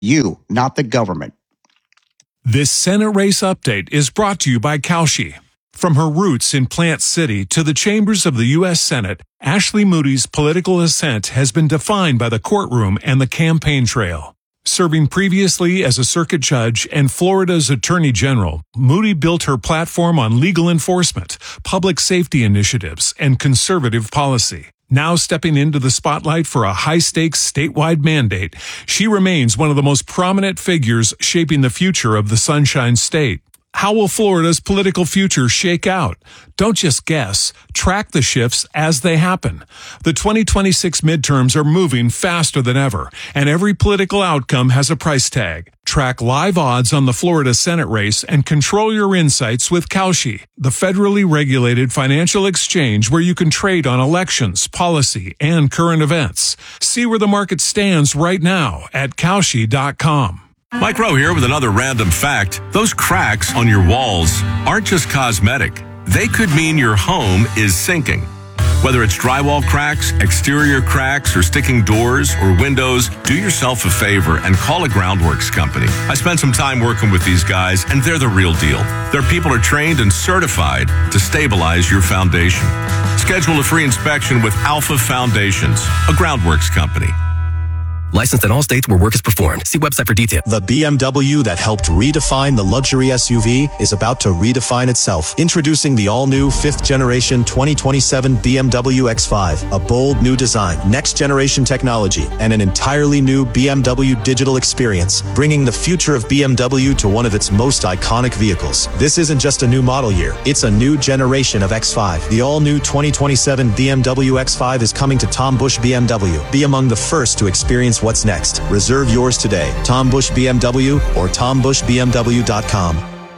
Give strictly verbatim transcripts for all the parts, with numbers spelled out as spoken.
You, not the government. This Senate race update is brought to you by Kalshi. From her roots in Plant City to the chambers of the U S Senate, Ashley Moody's political ascent has been defined by the courtroom and the campaign trail. Serving previously as a circuit judge and Florida's attorney general, Moody built her platform on legal enforcement, public safety initiatives, and conservative policy. Now stepping into the spotlight for a high-stakes statewide mandate, she remains one of the most prominent figures shaping the future of the Sunshine State. How will Florida's political future shake out? Don't just guess. Track the shifts as they happen. The twenty twenty-six midterms are moving faster than ever, and every political outcome has a price tag. Track live odds on the Florida Senate race and control your insights with Kalshi, the federally regulated financial exchange where you can trade on elections, policy, and current events. See where the market stands right now at Kalshi dot com. Mike Rowe here with another random fact. Those cracks on your walls aren't just cosmetic. They could mean your home is sinking. Whether it's drywall cracks, exterior cracks, or sticking doors or windows, do yourself a favor and call a Groundworks company. I spent some time working with these guys, and they're the real deal. Their people are trained and certified to stabilize your foundation. Schedule a free inspection with Alpha Foundations, a Groundworks company. Licensed in all states where work is performed. See website for details. The B M W that helped redefine the luxury S U V is about to redefine itself. Introducing the all-new fifth generation twenty twenty-seven B M W X five. A bold new design, next-generation technology, and an entirely new B M W digital experience, bringing the future of B M W to one of its most iconic vehicles. This isn't just a new model year. It's a new generation of X five. The all-new twenty twenty-seven B M W X five is coming to Tom Busch B M W. Be among the first to experience what's next. Reserve yours today. Tom Busch B M W or tom busch b m w dot com.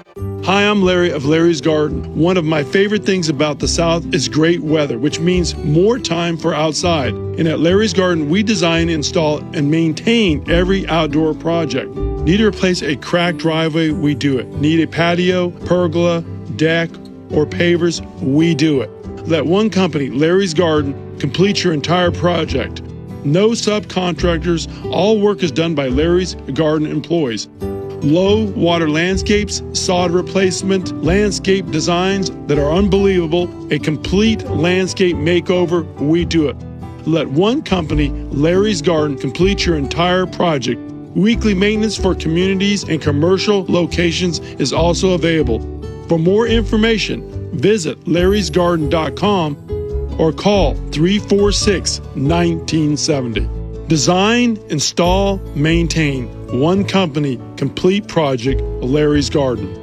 Hi, I'm Larry of Larry's Garden. One of my favorite things about the South is great weather, which means more time for outside. And at Larry's Garden, we design, install, and maintain every outdoor project. Need to replace a cracked driveway? We do it. Need a patio, pergola, deck, or pavers? We do it. Let one company, Larry's Garden, complete your entire project. No subcontractors. All work is done by Larry's Garden employees. Low water landscapes, sod replacement, landscape designs that are unbelievable, a complete landscape makeover, we do it. Let one company, Larry's Garden, complete your entire project. Weekly maintenance for communities and commercial locations is also available. For more information, visit larrys garden dot com or call three four six, one nine seven zero. Design, install, maintain. One company, complete project, Larry's Garden.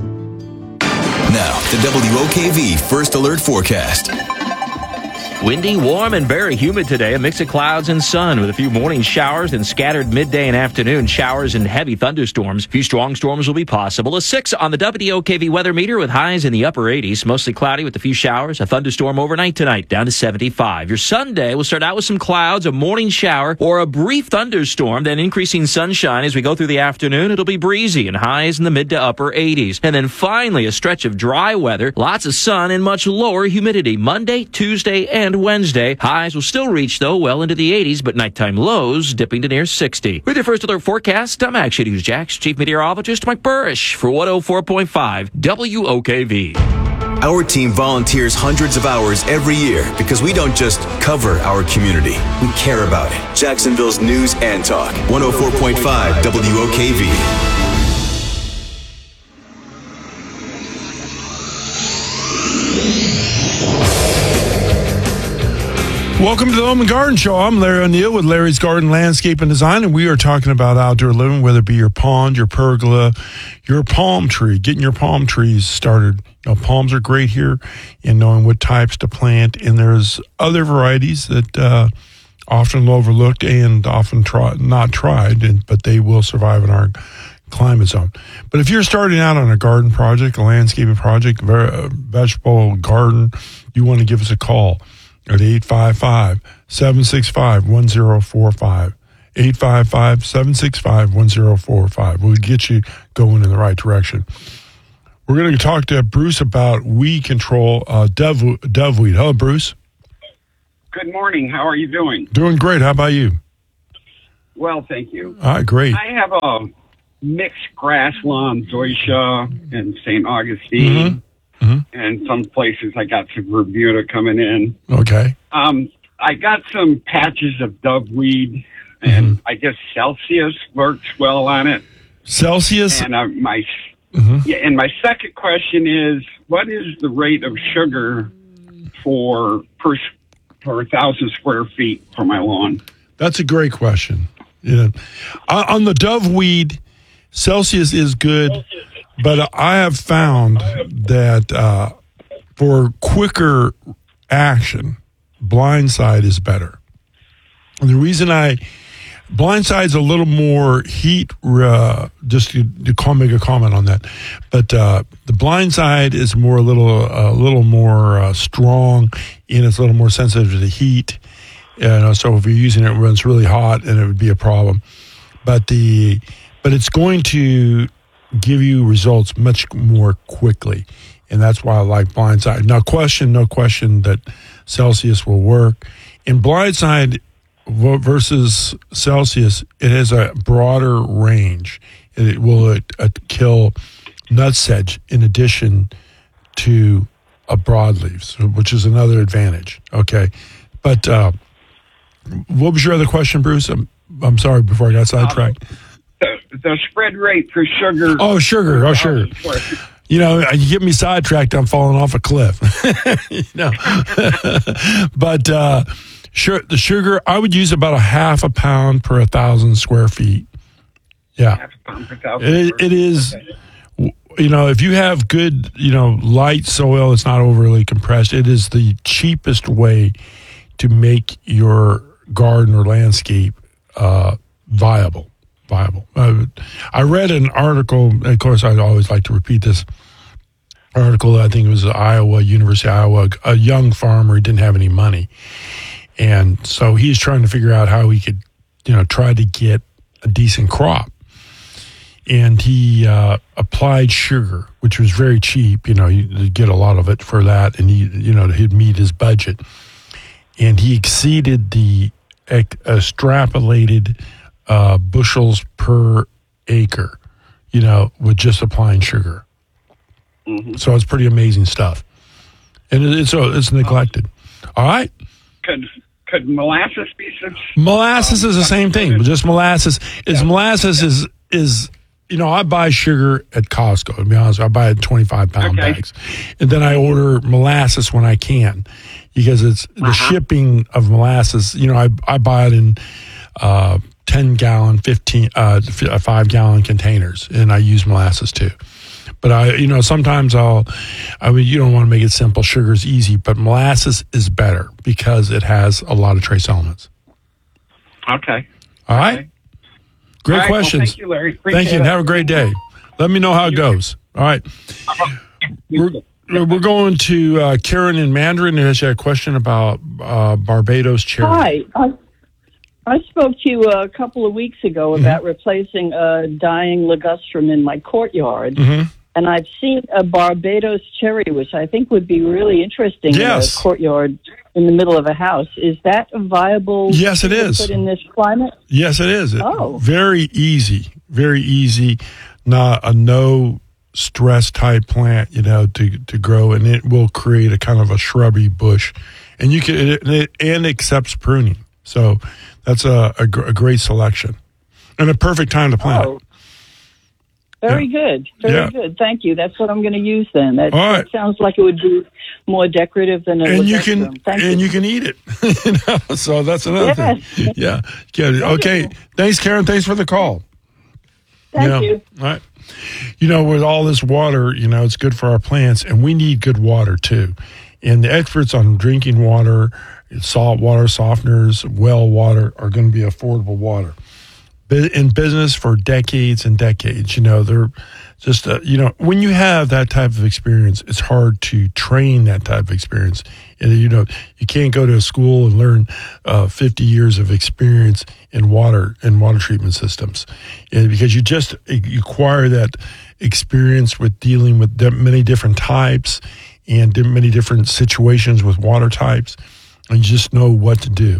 Now, the W O K V First Alert Forecast. Windy, warm, and very humid today. A mix of clouds and sun with a few morning showers and scattered midday and afternoon showers and heavy thunderstorms. A few strong storms will be possible. A six on the W O K V weather meter with highs in the upper eighties. Mostly cloudy with a few showers. A thunderstorm overnight tonight down to seventy-five. Your Sunday will start out with some clouds, a morning shower, or a brief thunderstorm, then increasing sunshine as we go through the afternoon. It'll be breezy and highs in the mid to upper eighties. And then finally a stretch of dry weather, lots of sun, and much lower humidity. Monday, Tuesday, and Wednesday. Highs will still reach, though, well into the eighties, but nighttime lows dipping to near sixty. With your First Alert forecast, I'm Action News Jax Chief Meteorologist Mike Burrish for one oh four point five W O K V. Our team volunteers hundreds of hours every year because we don't just cover our community. We care about it. Jacksonville's news and talk. one oh four point five W O K V. Welcome to the Home and Garden Show. I'm Larry O'Neill with Larry's Garden Landscape and Design, and we are talking about outdoor living, whether it be your pond, your pergola, your palm tree, getting your palm trees started. You know, palms are great here in knowing what types to plant, and there's other varieties that uh, often overlooked and often try, not tried, and, but they will survive in our climate zone. But if you're starting out on a garden project, a landscaping project, a vegetable garden, you want to give us a call at eight five five, seven six five, one oh four five. eight five five, seven six five, one oh four five. We'll get you going in the right direction. We're going to talk to Bruce about weed control, uh, dove, doveweed. Hello, Bruce. Good morning. How are you doing? Doing great. How about you? Well, thank you. All right, great. I have a mixed grass lawn, zoysia and Saint Augustine, Mm-hmm. Mm-hmm. and some places I got some Bermuda coming in. Okay. Um, I got some patches of doveweed, and Mm-hmm. I guess Celsius works well on it. Celsius? And uh, my Mm-hmm. yeah, and my second question is, what is the rate of sugar for per per thousand square feet for my lawn? That's a great question. Yeah. Uh, on the doveweed, Celsius is good, but I have found that uh, for quicker action, Blindside is better. And the reason I Blindside's a little more heat, uh, just to, to call, make a comment on that. But uh, the Blindside is more a little, a little more uh, strong, and it's a little more sensitive to the heat. You know, so if you're using it when it's really hot, then it would be a problem. But the, but it's going to give you results much more quickly, and that's why I like Blindside. Now, question, no question that Celsius will work. In Blindside versus Celsius, it has a broader range. It will uh, uh, kill nutsedge in addition to a broadleaves, which is another advantage. Okay, but uh, what was your other question, Bruce? I'm, I'm sorry, before I got sidetracked. Um, the, the spread rate for sugar. Oh, sugar. Oh, sugar. You know, you get me sidetracked, I'm falling off a cliff. you know, but. Uh, Sure, the sugar, I would use about a half a pound per a thousand square feet. Yeah. Half a pound per thousand. It, it is, okay. You know, if you have good, you know, light soil, it's not overly compressed. It is the cheapest way to make your garden or landscape uh, viable. Viable. Uh, I read an article, and of course, I always like to repeat this article. I think it was Iowa, University of Iowa, a young farmer who didn't have any money. And so he's trying to figure out how he could, you know, try to get a decent crop. And he uh, applied sugar, which was very cheap. You know, you get a lot of it for that, and he, you know, he'd meet his budget. And he exceeded the extrapolated uh, bushels per acre, you know, with just applying sugar. Mm-hmm. So it's pretty amazing stuff, and it, it's it's neglected. All right. Could could molasses be some? Molasses um, is the same thing. Just molasses is yeah. molasses is is you know I buy sugar at Costco. To be honest, I buy it twenty-five pound okay. bags, and then I order molasses when I can, because it's uh-huh. the shipping of molasses. You know, I I buy it in uh, ten gallon, fifteen, uh, five gallon containers, and I use molasses too. But I, you know, sometimes I'll, I mean, you don't want to make it simple. Sugar's easy, but molasses is better because it has a lot of trace elements. Okay. All right. Okay. Great All right, questions. well, thank you, Larry. Appreciate thank you, and have a great day. Let me know how it goes. All right. We're, we're going to uh, Karen in Mandarin, and she had a question about uh, Barbados cherry. Hi. I, I spoke to you a couple of weeks ago about mm-hmm. replacing a dying ligustrum in my courtyard. Mm-hmm. And I've seen a Barbados cherry, which I think would be really interesting yes. in a courtyard in the middle of a house. Is that a viable yes, it is. to put in this climate? Yes, it is. Oh. Very easy. Very easy. Not a no stress type plant, you know, to, to grow, and it will create a kind of a shrubby bush. And you can it, it, and accepts pruning. So that's a, a, a great selection. And a perfect time to plant oh. it. Very yeah. good. Very yeah. good. Thank you. That's what I'm going to use then. That, right. that sounds like it would be more decorative than a and you can Thank and you. you can eat it. you know? So that's another yes. thing. Yeah. yeah. Okay. You. Thanks, Karen. Thanks for the call. Thank you. Know, you. All right. You know, with all this water, you know, it's good for our plants, and we need good water too. And the experts on drinking water, salt water softeners, well water are going to be affordable water. In business for decades and decades, you know, they're just, uh, you know, when you have that type of experience, it's hard to train that type of experience. And, you know, you can't go to a school and learn uh, fifty years of experience in water and water treatment systems, and because you just you acquire that experience with dealing with many different types and many different situations with water types, and you just know what to do.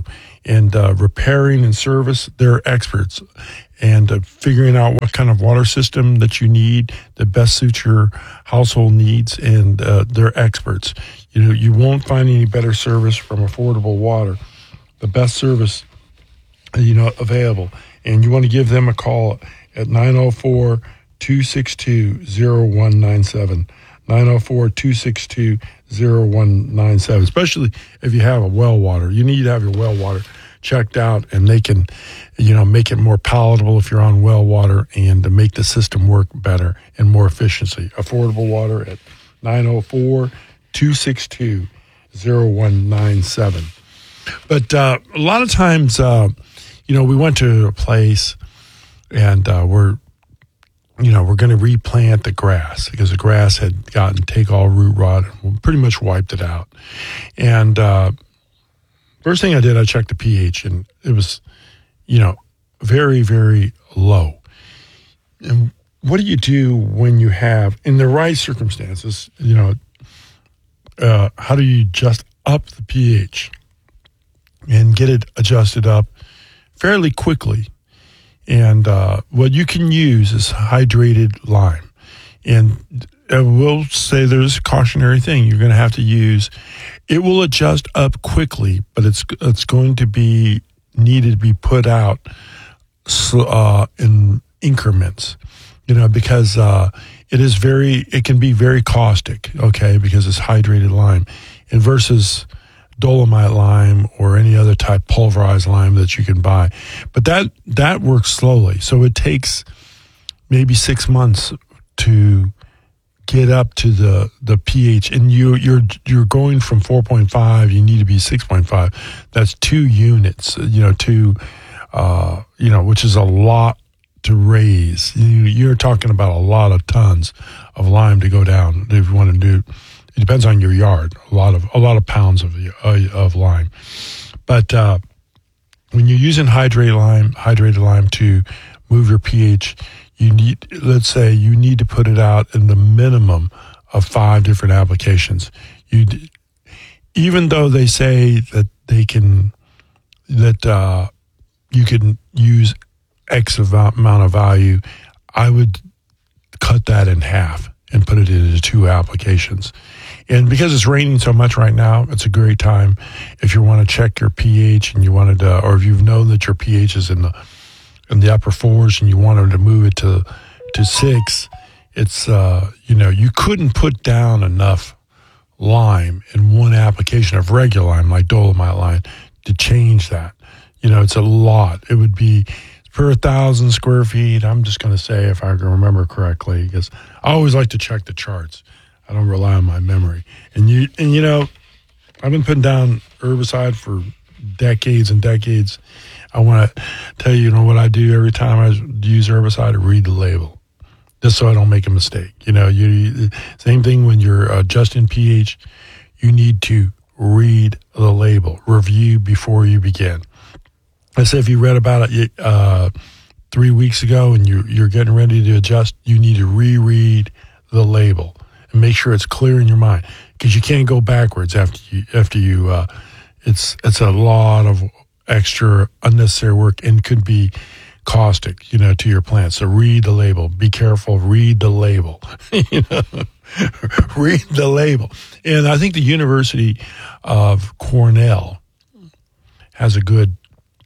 and uh, repairing and service. They're experts. And uh, figuring out what kind of water system that you need that best suits your household needs, and uh, they're experts. You know, you won't find any better service from Affordable Water, the best service, you know, available. And you want to give them a call at nine oh four, two six two, oh one nine seven, nine oh four, two six two, oh one nine seven, especially if you have a well water. You need to have your well water checked out, and they can, you know, make it more palatable if you're on well water, and to make the system work better and more efficiency. Affordable Water at nine oh four, two six two, oh one nine seven. But uh, a lot of times, uh, you know, we went to a place and uh, we're, you know, we're going to replant the grass because the grass had gotten take all root rot and pretty much wiped it out. And, uh, first thing I did, I checked the pH, and it was, you know, very, very low. And what do you do when you have, in the right circumstances, you know, uh, how do you just up the pH and get it adjusted up fairly quickly? And uh, what you can use is hydrated lime. And I will say there's a cautionary thing. You're going to have to use, it will adjust up quickly, but it's it's going to be needed to be put out uh, in increments, you know, because uh, it is very, it can be very caustic, okay, because it's hydrated lime, and versus dolomite lime or any other type pulverized lime that you can buy. But that that works slowly, so it takes maybe six months to get up to the, the pH, and you you're you're going from four point five. You need to be six point five. That's two units, you know, two, uh, you know, which is a lot to raise. You, you're talking about a lot of tons of lime to go down if you want to do. It depends on your yard. A lot of a lot of pounds of uh, of lime, but uh, when you're using hydrated lime, hydrated lime to move your pH. You need, let's say, you need to put it out in the minimum of five different applications. You, even though they say that they can, that uh, you can use X amount of value, I would cut that in half and put it into two applications. And because it's raining so much right now, it's a great time if you want to check your pH and you wanted to, or if you know that your pH is in the in the upper fours and you wanted to move it to to six, it's uh, you know, you couldn't put down enough lime in one application of regular lime, like dolomite lime, to change that. You know, it's a lot. It would be per a thousand square feet. I'm just going to say, if I can remember correctly, because I always like to check the charts. I don't rely on my memory. And you, and you know, I've been putting down herbicide for decades and decades. I want to tell you, you know, what I do every time I use herbicide, I read the label, just so I don't make a mistake. You know, you same thing when you're adjusting pH. You need to read the label, review before you begin. I say if you read about it uh, three weeks ago and you, you're getting ready to adjust, you need to reread the label and make sure it's clear in your mind, because you can't go backwards after you. After you, uh, it's it's a lot of extra unnecessary work and could be caustic, you know, to your plant. So read the label. Be careful. Read the label. you know? Read the label. And I think the University of Cornell has a good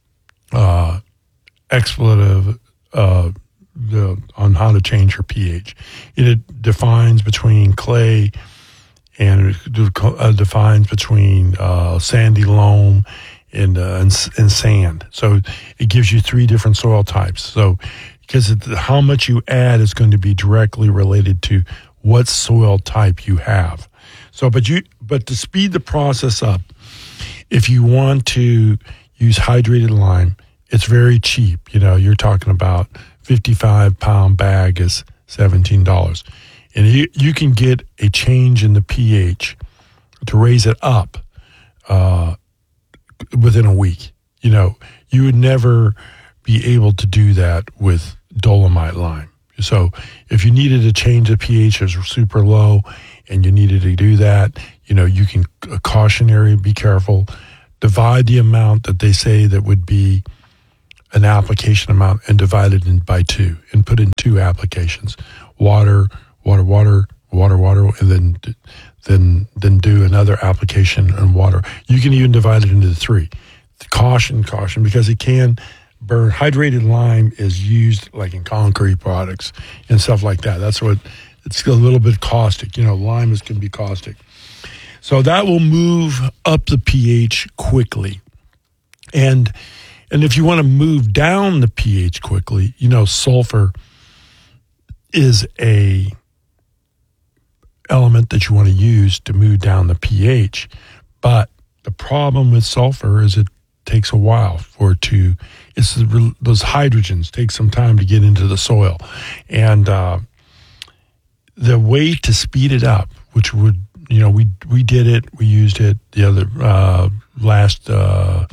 uh, expletive uh, the, on how to change your pH. It defines between clay and it uh, defines between uh, sandy loam and, uh, and and sand. So it gives you three different soil types. So because it, how much you add is going to be directly related to what soil type you have. So, but you but to speed the process up, if you want to use hydrated lime, it's very cheap. You know, you're talking about fifty-five pound bag is seventeen dollars. And you, you can get a change in the pH to raise it up uh, within a week. You know, you would never be able to do that with dolomite lime. So if you needed to change the pH is super low and you needed to do that, you know, you can, a cautionary, be careful. divide the amount that they say that would be an application amount and divide it in by two and put in two applications, water, water, water, water, water, and then then then do another application on water. You can even divide it into three. Caution, caution, because it can burn. Hydrated lime is used like in concrete products and stuff like that. That's what it's a little bit caustic. You know, lime is can be caustic. So that will move up the pH quickly. And and if you want to move down the pH quickly, you know, sulfur is a element that you want to use to move down the pH. But the problem with sulfur is it takes a while for it to, it's the, those hydrogens take some time to get into the soil. And uh, the way to speed it up, which would, you know, we we did it, we used it the other, uh, last, uh,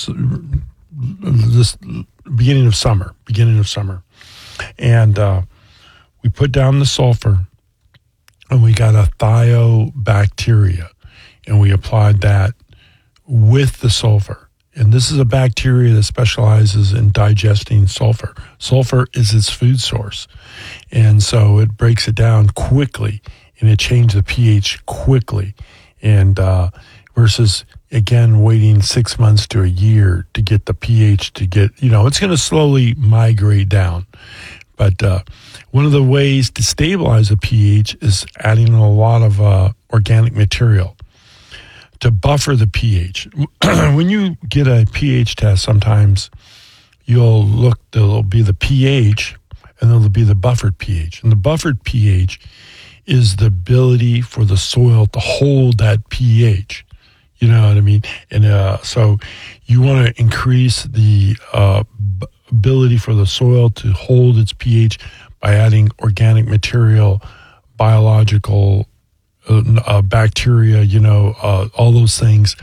this beginning of summer, beginning of summer. And uh, we put down the sulfur and we got a thiobacteria and we applied that with the sulfur. And this is a bacteria that specializes in digesting sulfur. Sulfur is its food source. And so it breaks it down quickly and it changed the pH quickly. And uh, versus, again, waiting six months to a year to get the pH to get, you know, it's going to slowly migrate down. But uh, one of the ways to stabilize the pH is adding a lot of uh, organic material to buffer the pH. When you get a pH test, sometimes you'll look, there'll be the pH and there'll be the buffered pH. And the buffered pH is the ability for the soil to hold that pH. You know what I mean? And uh, so you want to increase the uh, b- ability for the soil to hold its pH by adding organic material, biological Uh, uh, bacteria, you know, uh, all those things.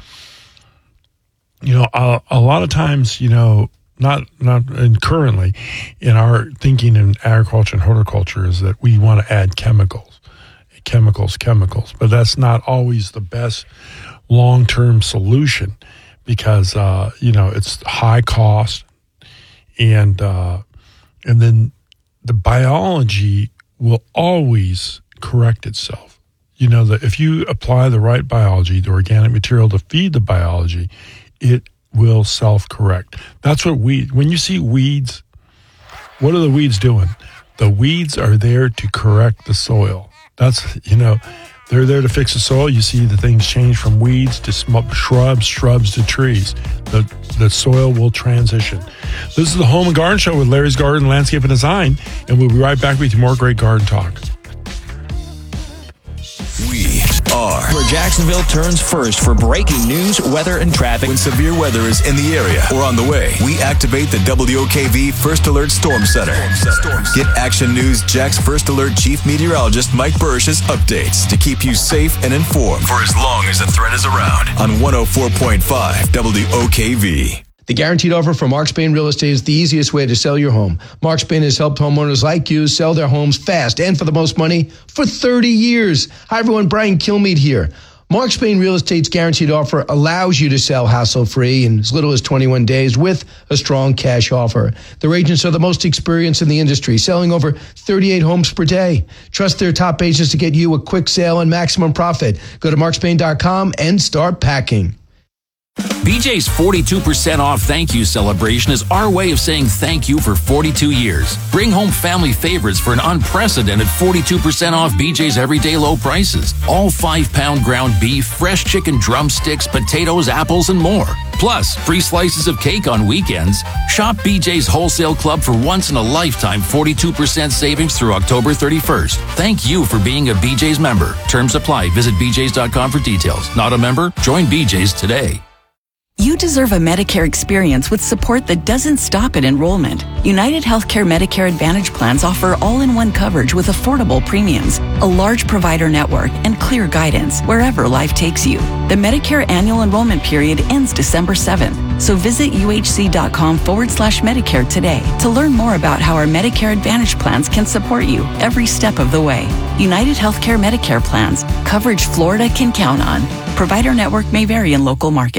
You know, uh, a lot of times, you know, not not and currently in our thinking in agriculture and horticulture is that we want to add chemicals, chemicals, chemicals, but that's not always the best long-term solution because uh, you know it's high cost, and uh, and then the biology will always correct itself. You know, that if you apply the right biology, the organic material to feed the biology, it will self-correct. That's what weeds, when you see weeds, what are the weeds doing? The weeds are there to correct the soil. That's, you know, they're there to fix the soil. You see the things change from weeds to sm- shrubs, shrubs to trees. The, the soil will transition. This is the Home and Garden Show with Larry's Garden, Landscape and Design, and we'll be right back with you more great garden talk. We are where Jacksonville turns first for breaking news, weather, and traffic. When severe weather is in the area or on the way, we activate the W O K V First Alert Storm Center. Storm Center. Get Action News Jack's First Alert Chief Meteorologist Mike Bursch's updates to keep you safe and informed for as long as the threat is around on one oh four point five W O K V. The guaranteed offer from Mark Spain Real Estate is the easiest way to sell your home. Mark Spain has helped homeowners like you sell their homes fast and for the most money for thirty years. Hi, everyone. Brian Kilmeade here. Mark Spain Real Estate's guaranteed offer allows you to sell hassle-free in as little as twenty-one days with a strong cash offer. Their agents are the most experienced in the industry, selling over thirty-eight homes per day. Trust their top agents to get you a quick sale and maximum profit. Go to mark spain dot com and start packing. B J's forty-two percent off thank you celebration is our way of saying thank you for forty-two years. Bring home family favorites for an unprecedented forty-two percent off B J's everyday low prices. All five-pound ground beef, fresh chicken drumsticks, potatoes, apples, and more. Plus, free slices of cake on weekends. Shop B J's Wholesale Club for once-in-a-lifetime forty-two percent savings through October thirty-first. Thank you for being a B J's member. Terms apply. Visit b j's dot com for details. Not a member? Join B J's today. You deserve a Medicare experience with support that doesn't stop at enrollment. United Healthcare Medicare Advantage plans offer all-in-one coverage with affordable premiums, a large provider network, and clear guidance wherever life takes you. The Medicare annual enrollment period ends December seventh, so visit uhc.com forward slash Medicare today to learn more about how our Medicare Advantage plans can support you every step of the way. United Healthcare Medicare plans, coverage Florida can count on. Provider network may vary in local market.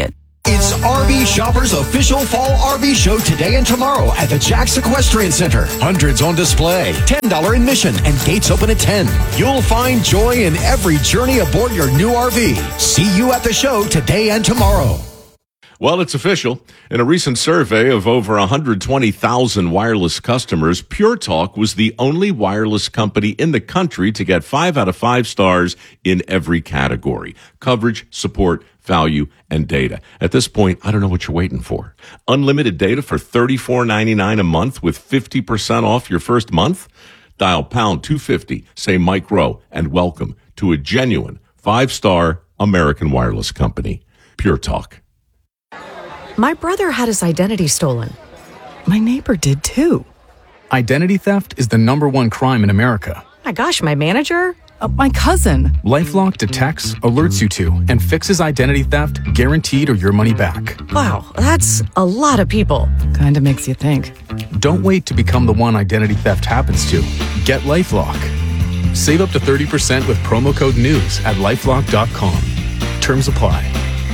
It's R V Shoppers' official fall R V show today and tomorrow at the Jack's Equestrian Center. Hundreds on display, ten dollars admission, and gates open at ten. You'll find joy in every journey aboard your new R V. See you at the show today and tomorrow. Well, it's official. In a recent survey of over one hundred twenty thousand wireless customers, Pure Talk was the only wireless company in the country to get five out of five stars in every category: coverage, support, value, and data. At this point, I don't know what you're waiting for. Unlimited data for thirty-four ninety-nine a month with fifty percent off your first month? Dial pound two fifty, say Mike Rowe, and welcome to a genuine five-star American wireless company. Pure Talk. My brother had his identity stolen. My neighbor did too. Identity theft is the number one crime in America. My gosh, my manager? Uh, my cousin. LifeLock detects, alerts you to, and fixes identity theft guaranteed or your money back. Wow, that's a lot of people. Kinda makes you think. Don't wait to become the one identity theft happens to. Get LifeLock. Save up to thirty percent with promo code NEWS at lifelock dot com. Terms apply.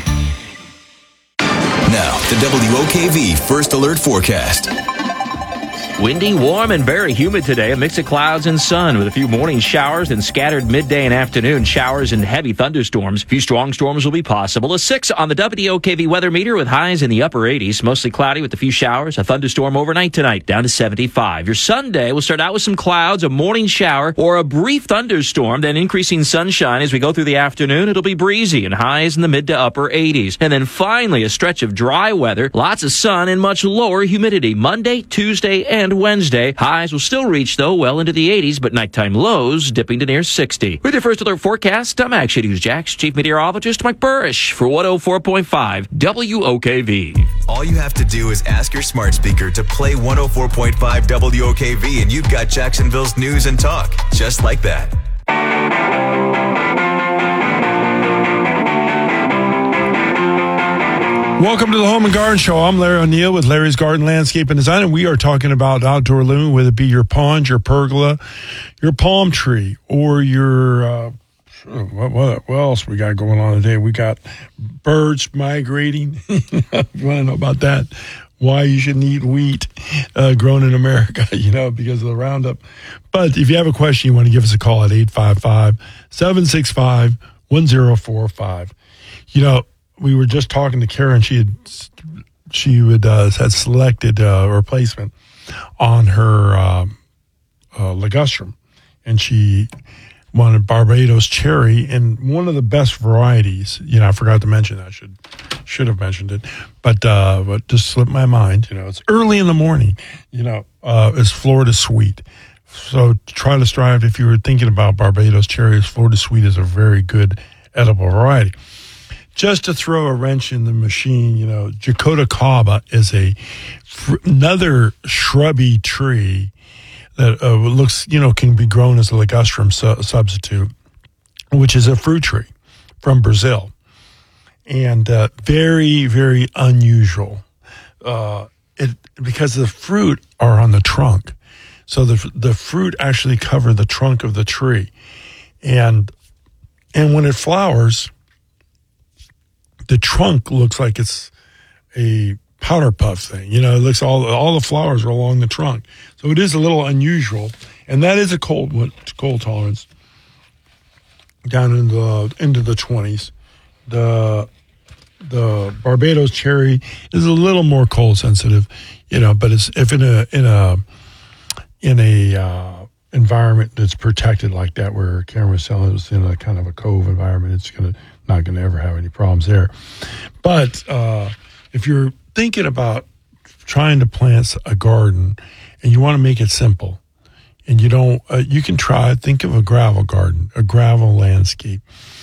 Now, the W O K V First Alert Forecast. Windy, warm, and very humid today. A mix of clouds and sun with a few morning showers and scattered midday and afternoon showers and heavy thunderstorms. A few strong storms will be possible. A six on the W O K V weather meter with highs in the upper eighties. Mostly cloudy with a few showers. A thunderstorm overnight tonight down to seventy-five. Your Sunday will start out with some clouds, a morning shower, or a brief thunderstorm, then increasing sunshine as we go through the afternoon. It'll be breezy and highs in the mid to upper eighties. And then finally a stretch of dry weather, lots of sun, and much lower humidity. Monday, Tuesday, and Wednesday. Highs will still reach, though, well into the eighties, but nighttime lows dipping to near sixty. With your First Alert forecast, I'm Action News Jack's Chief Meteorologist Mike Burrish for one oh four point five W O K V. All you have to do is ask your smart speaker to play one oh four point five W O K V, and you've got Jacksonville's news and talk, just like that. Welcome to the Home and Garden Show. I'm Larry O'Neill with Larry's Garden Landscape and Design, and we are talking about outdoor living, whether it be your pond, your pergola, your palm tree, or your, uh, what, what, what else we got going on today? We got birds migrating. If you want to know about that, why you shouldn't eat wheat uh, grown in America, you know, because of the Roundup. But if you have a question, you want to give us a call at eight five five, seven six five, one oh four five. You know, we were just talking to Karen. She had she would uh, had selected a replacement on her uh, uh, ligustrum, and she wanted Barbados cherry, and one of the best varieties. You know, I forgot to mention that. I should should have mentioned it, but uh, but just slipped my mind. You know, it's early in the morning. You know, uh, is Florida Sweet. So try to strive if you were thinking about Barbados cherries. Florida Sweet is a very good edible variety. Just to throw a wrench in the machine, you know, Jacotacaba is a another shrubby tree that uh, looks, you know, can be grown as a ligustrum su- substitute, which is a fruit tree from Brazil, and uh, very, very unusual. Uh, it because the fruit are on the trunk, so the the fruit actually cover the trunk of the tree, and and when it flowers, the trunk looks like it's a powder puff thing. You know, it looks all all the flowers are along the trunk. So it is a little unusual. And that is a cold one, cold tolerance down in the into the twenties. The the Barbados cherry is a little more cold sensitive, you know, but it's if in a in a in a uh, environment that's protected like that, where Karen was selling, it was in a kind of a cove environment, it's gonna not going to ever have any problems there. But uh, if you're thinking about trying to plant a garden and you want to make it simple, and you don't, uh, you can try, think of a gravel garden, a gravel landscape.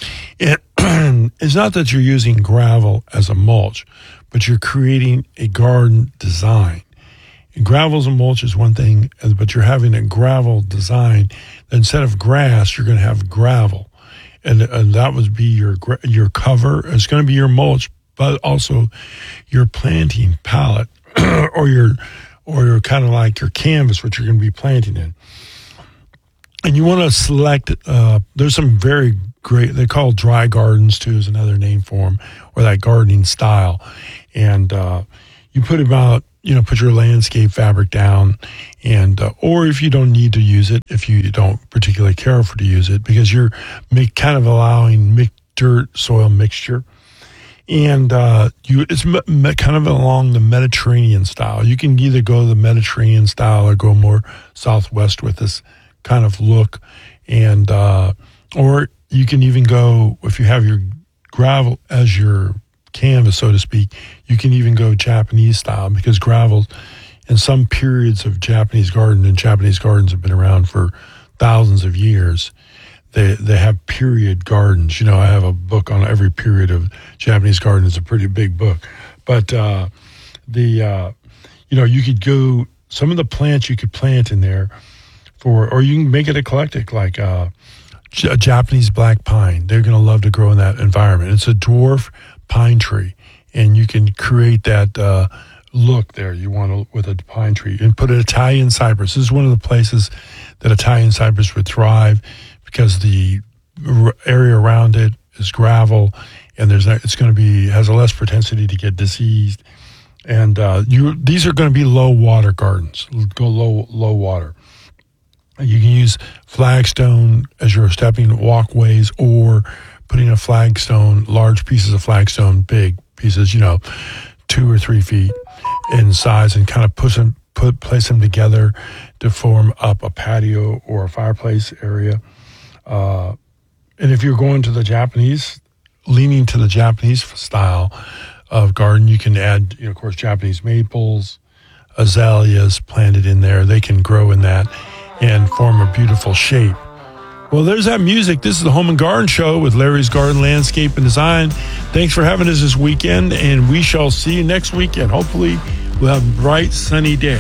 And it's not that you're using gravel as a mulch, but you're creating a garden design. And gravels and mulch is one thing, but you're having a gravel design. Instead of grass, you're going to have gravel. And, and that would be your your cover. It's going to be your mulch, but also your planting palette, or your or your kind of like your canvas, which you're going to be planting in. And you want to select. Uh, there's some very great. They're called dry gardens too, is another name for them, or that gardening style. And uh, you put about, you know, put your landscape fabric down, and uh, or if you don't need to use it, if you don't particularly care for to use it, because you're make, kind of allowing mixed dirt soil mixture. And uh, you, it's me, me, kind of along the Mediterranean style. You can either go the Mediterranean style or go more southwest with this kind of look, and uh, or you can even go, if you have your gravel as your canvas, so to speak, you can even go Japanese style, because gravel, in some periods of Japanese garden, and Japanese gardens have been around for thousands of years. They they have period gardens. You know, I have a book on every period of Japanese garden. It's a pretty big book. But uh, the, uh, you know, you could go, some of the plants you could plant in there for, or you can make it eclectic, like uh, a Japanese black pine. They're going to love to grow in that environment. It's a dwarf pine tree, and you can create that uh, look there you want to, with a pine tree. And put an Italian cypress. This is one of the places that Italian cypress would thrive, because the area around it is gravel, and there's not, it's going to be, has a less propensity to get diseased. And uh, you these are going to be low water gardens. Go low low water. You can use flagstone as your stepping walkways, or putting a flagstone, large pieces of flagstone, big pieces, you know, two or three feet in size, and kind of push them, put place them together to form up a patio or a fireplace area. Uh, and if you're going to the Japanese, leaning to the Japanese style of garden, you can add, you know, of course, Japanese maples, azaleas planted in there. They can grow in that and form a beautiful shape. Well, there's that music. This is the Home and Garden Show with Larry's Garden Landscape and Design. Thanks for having us this weekend, and we shall see you next weekend. Hopefully, we'll have a bright, sunny day.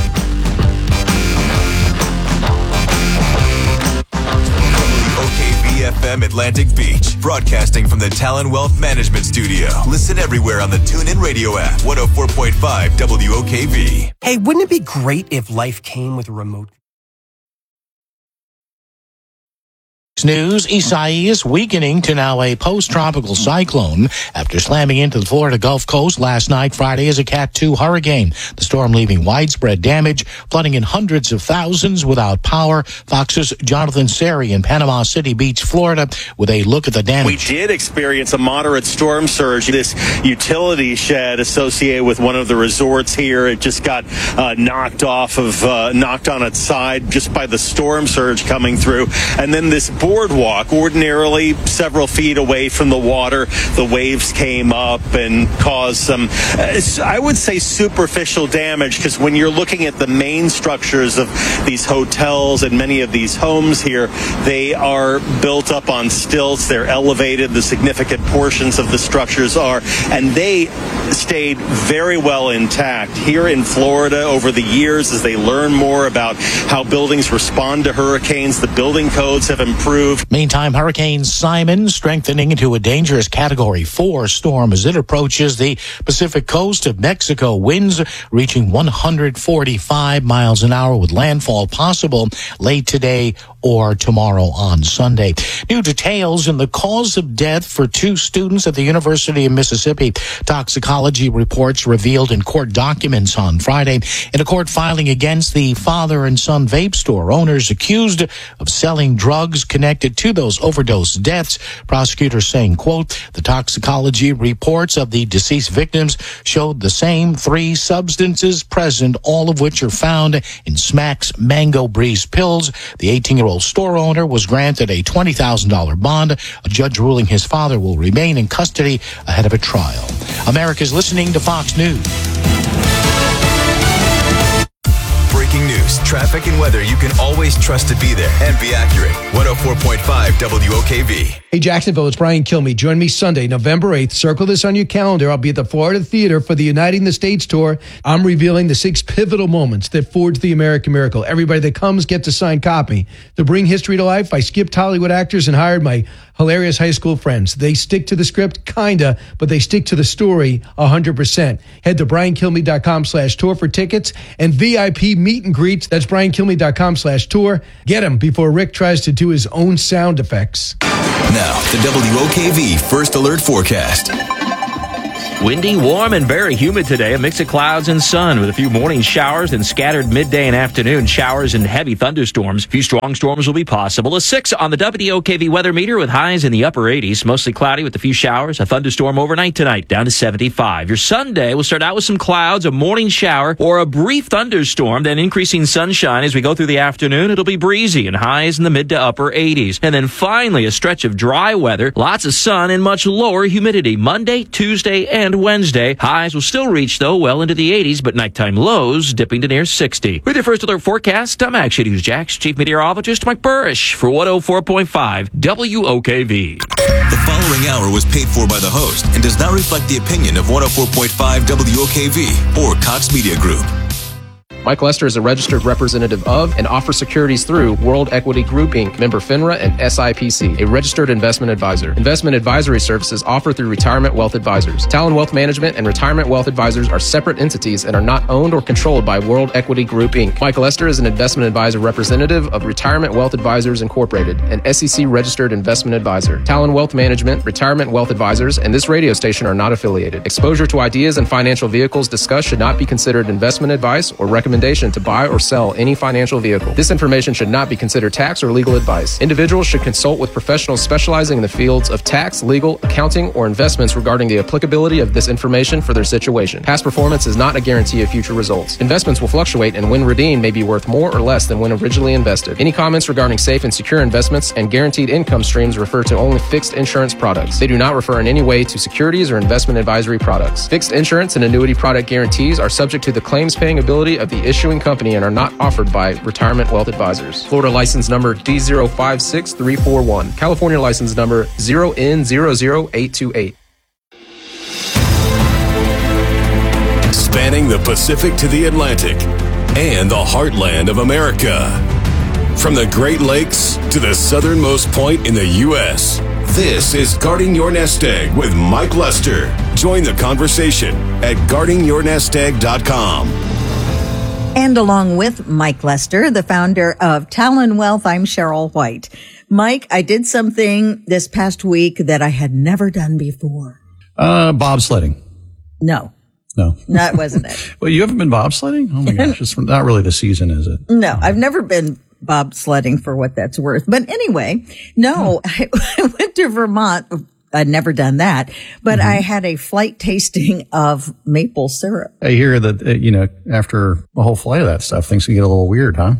F M Atlantic Beach, broadcasting from the Talon Wealth Management Studio. Listen everywhere on the TuneIn Radio app. one oh four point five W O K V. Hey, wouldn't it be great if life came with a remote? News, Isaias weakening to now a post-tropical cyclone after slamming into the Florida Gulf Coast last night, Friday, as a Cat two hurricane. The storm leaving widespread damage, flooding in hundreds of thousands without power. Fox's Jonathan Seri in Panama City Beach, Florida, with a look at the damage. We did experience a moderate storm surge. This utility shed associated with one of the resorts here, it just got uh, knocked off of, uh, knocked on its side just by the storm surge coming through. And then this boardwalk, ordinarily several feet away from the water, the waves came up and caused some, uh, I would say, superficial damage, because when you're looking at the main structures of these hotels and many of these homes here, they are built up on stilts, they're elevated, the significant portions of the structures are, and they stayed very well intact. Here in Florida, over the years, as they learn more about how buildings respond to hurricanes, the building codes have improved. Meantime, Hurricane Simon strengthening into a dangerous Category four storm as it approaches the Pacific coast of Mexico. Winds reaching one hundred forty-five miles an hour with landfall possible late today or tomorrow on Sunday. New details in the cause of death for two students at the University of Mississippi. Toxicology reports revealed in court documents on Friday in a court filing against the father and son vape store owners accused of selling drugs connected to those overdose deaths. Prosecutors saying, quote, the toxicology reports of the deceased victims showed the same three substances present, all of which are found in Smack's Mango Breeze pills. The eighteen-year-old store owner was granted a twenty thousand dollars bond. A judge ruling his father will remain in custody ahead of a trial. America's listening to Fox News. Breaking news, traffic, and weather you can always trust to be there and be accurate. one oh four point five W O K V. Hey, Jacksonville, it's Brian Kilmeade. Join me Sunday, November eighth. Circle this on your calendar. I'll be at the Florida Theater for the Uniting the States tour. I'm revealing the six pivotal moments that forged the American miracle. Everybody that comes gets a signed copy. To bring history to life, I skipped Hollywood actors and hired my hilarious high school friends. They stick to the script, kinda, but they stick to the story one hundred percent. Head to brian kilmeade dot com slash tour for tickets and V I P meet meet and greet. That's brian kilmeade dot com slash tour. Get him before Rick tries to do his own sound effects. Now, the W O K V First Alert Forecast. Windy, warm, and very humid today. A mix of clouds and sun with a few morning showers and scattered midday and afternoon showers and heavy thunderstorms. A few strong storms will be possible. A six on the W O K V weather meter with highs in the upper eighties. Mostly cloudy with a few showers. A thunderstorm overnight tonight down to seventy-five. Your Sunday will start out with some clouds, a morning shower, or a brief thunderstorm, then increasing sunshine as we go through the afternoon. It'll be breezy and highs in the mid to upper eighties. And then finally a stretch of dry weather, lots of sun, and much lower humidity. Monday, Tuesday, and Wednesday. Highs will still reach, though, well into the eighties, but nighttime lows dipping to near sixty. With your First Alert forecast, I'm Action News Jack's Chief Meteorologist Mike Burrish for one oh four point five W O K V. The following hour was paid for by the host and does not reflect the opinion of one oh four point five W O K V or Cox Media Group. Mike Lester is a registered representative of and offers securities through World Equity Group, Incorporated, member FINRA and S I P C, a registered investment advisor. Investment advisory services offered through Retirement Wealth Advisors. Talon Wealth Management and Retirement Wealth Advisors are separate entities and are not owned or controlled by World Equity Group, Incorporated. Mike Lester is an investment advisor representative of Retirement Wealth Advisors Incorporated, an S E C registered investment advisor. Talon Wealth Management, Retirement Wealth Advisors, and this radio station are not affiliated. Exposure to ideas and financial vehicles discussed should not be considered investment advice or recommendation to buy or sell any financial vehicle. This information should not be considered tax or legal advice. Individuals should consult with professionals specializing in the fields of tax, legal, accounting, or investments regarding the applicability of this information for their situation. Past performance is not a guarantee of future results. Investments will fluctuate and when redeemed may be worth more or less than when originally invested. Any comments regarding safe and secure investments and guaranteed income streams refer to only fixed insurance products. They do not refer in any way to securities or investment advisory products. Fixed insurance and annuity product guarantees are subject to the claims paying ability of the issuing company and are not offered by Retirement Wealth Advisors. Florida license number D zero five six three four one. California license number zero N zero zero eight two eight. Spanning the Pacific to the Atlantic and the heartland of America. From the Great Lakes to the southernmost point in the U S, this is Guarding Your Nest Egg with Mike Lester. Join the conversation at guarding your nest egg dot com. And along with Mike Lester, the founder of Talon Wealth, I'm Cheryl White. Mike, I did something this past week that I had never done before. Uh, bobsledding. No. No. That wasn't it. Well, you haven't been bobsledding? Oh my gosh, it's not really the season, is it? No, I've never been bobsledding for what that's worth. But anyway, no, I, I went to Vermont. I'd never done that, but mm-hmm. I had a flight tasting of maple syrup. I hear that, uh, you know, after a whole flight of that stuff, things can get a little weird, huh?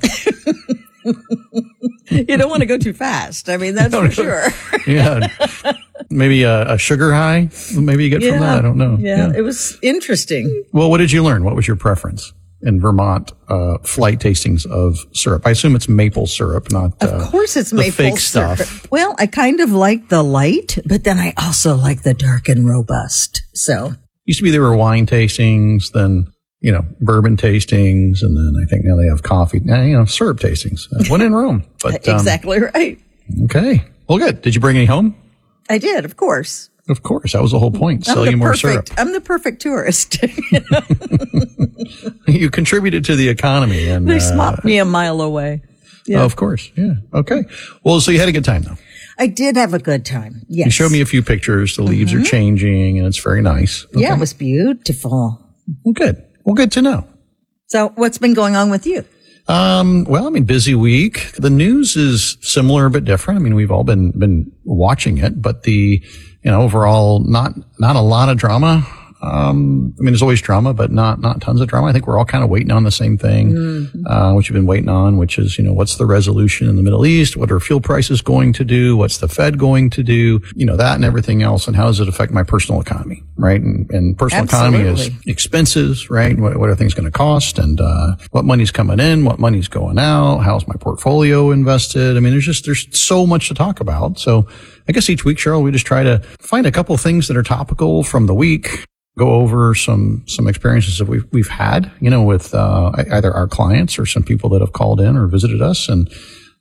You don't want to go too fast. I mean, that's for sure. Yeah. Maybe a, a sugar high, maybe you get yeah. from that. I don't know. Yeah. yeah. It was interesting. Well, what did you learn? What was your preference in Vermont uh, flight tastings of syrup? I assume it's maple syrup, not uh, Of course it's the maple fake syrup. stuff. Well, I kind of like the light, but then I also like the dark and robust. So used to be there were wine tastings, then, you know, bourbon tastings, and then I think now they have coffee, now, you know, syrup tastings. Uh, when in Rome. But, um, exactly right. Okay. Well, good. Did you bring any home? I did, of course. Of course. That was the whole point. I'm Sell you more perfect, syrup. I'm the perfect tourist. You contributed to the economy. And they uh, swapped me a mile away. Yeah. Oh, of course. Yeah. Okay. Well, so you had a good time, though. I did have a good time. Yes. You showed me a few pictures. The leaves mm-hmm. are changing, and it's very nice. Okay. Yeah, it was beautiful. Well, good. Well, good to know. So what's been going on with you? Um, well, I mean, busy week. The news is similar but different. I mean, we've all been, been watching it, but the, you know, overall, not, not a lot of drama. Um, I mean, there's always drama, but not, not tons of drama. I think we're all kind of waiting on the same thing, mm-hmm. uh, which you've been waiting on, which is, you know, what's the resolution in the Middle East? What are fuel prices going to do? What's the Fed going to do? You know, that and everything else. And how does it affect my personal economy? Right. And, and personal Absolutely. economy is expenses, right? What, what are things going to cost? And, uh, what money's coming in? What money's going out? How's my portfolio invested? I mean, there's just, there's so much to talk about. So I guess each week, Cheryl, we just try to find a couple of things that are topical from the week. Go over some, some experiences that we've, we've had, you know, with, uh, either our clients or some people that have called in or visited us and,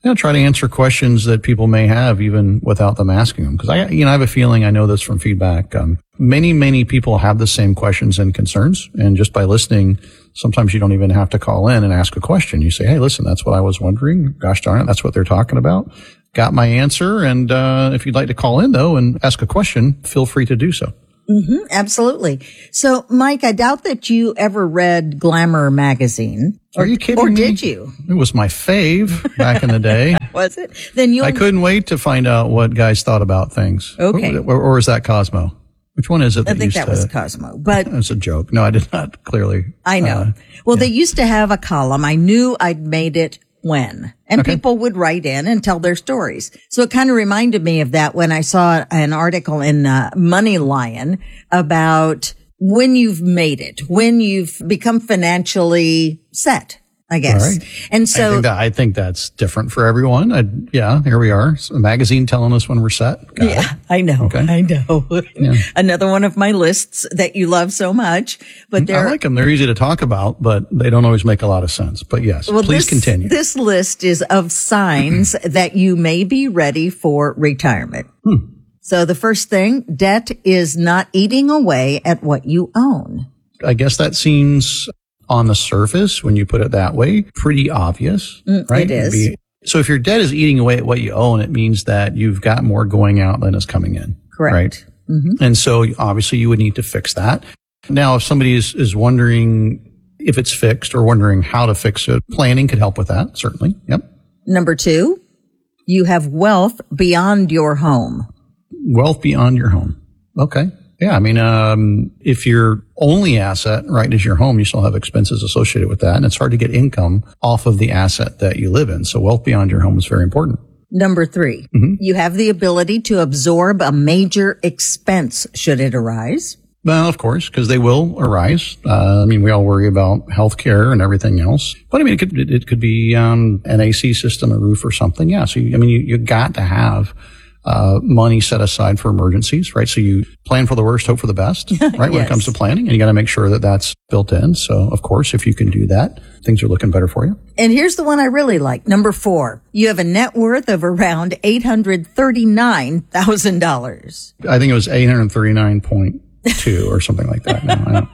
you know, try to answer questions that people may have even without them asking them. Because I, you know, I have a feeling, I know this from feedback. Um, many, many people have the same questions and concerns. And just by listening, sometimes you don't even have to call in and ask a question. You say, hey, listen, that's what I was wondering. Gosh darn it, that's what they're talking about. Got my answer. And uh, if you'd like to call in, though, and ask a question, feel free to do so. Mm-hmm, absolutely. So, Mike, I doubt that you ever read Glamour magazine. Are you kidding or me? Or did you? It was my fave back in the day. Was it? Then you. I couldn't wait to find out what guys thought about things. Okay. Or, or is that Cosmo? Which one is it? I that think used that to, was Cosmo, but it's a joke. No, I did not clearly. I know. Uh, well, yeah. They used to have a column. I knew I'd made it when, and okay. people would write in and tell their stories. So it kind of reminded me of that when I saw an article in uh, Money Lion about when you've made it, when you've become financially set, I guess. All right. And so I think, that, I think that's different for everyone. I, yeah, here we are. So a magazine telling us when we're set. Got yeah, it. I know. Okay. I know. Yeah. Another one of my lists that you love so much, but they're I like them. They're easy to talk about, but they don't always make a lot of sense. But yes, well, please this, continue. This list is of signs that you may be ready for retirement. Hmm. So the first thing, debt is not eating away at what you own. I guess that seems on the surface, when you put it that way, pretty obvious, Mm, right? it is. Be- so if your debt is eating away at what you own, it means that you've got more going out than is coming in. Correct. Right? Mm-hmm. And so obviously you would need to fix that. Now, if somebody is, is wondering if it's fixed or wondering how to fix it, planning could help with that, certainly. Yep. Number two, you have wealth beyond your home. Wealth beyond your home. Okay. Yeah. I mean, um, if your only asset, right, is your home, you still have expenses associated with that. And it's hard to get income off of the asset that you live in. So wealth beyond your home is very important. Number three, mm-hmm. you have the ability to absorb a major expense should it arise. Well, of course, because they will arise. Uh, I mean, we all worry about healthcare and everything else. But I mean, it could, it could be, um, an A C system, a roof or something. Yeah. So, you, I mean, you, you got to have Uh, money set aside for emergencies, right? So you plan for the worst, hope for the best, right? When Yes. it comes to planning, and you got to make sure that that's built in. So, of course, if you can do that, things are looking better for you. And here's the one I really like. Number four, you have a net worth of around eight hundred thirty-nine thousand dollars. I think it was eight hundred thirty-nine point two or something like that. No, I